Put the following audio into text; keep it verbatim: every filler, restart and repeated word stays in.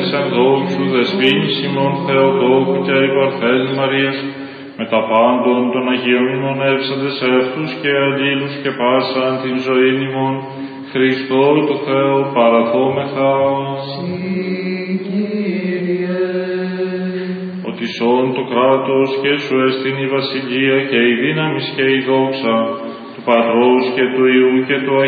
εν δόξου δεσπίνης ημών Θεοτόκου και η Παρθένης Μαρίας, με τα πάντων των Αγίων μνημονεύσαντες αυτούς και αλλήλους και πάσαν την ζωή ημών, Χριστό του Θεού παραθόμεθα. Ότι σών το κράτος και σου εστιν η βασιλεία και η δύναμις και η δόξα του Πατρός και του Υιού και του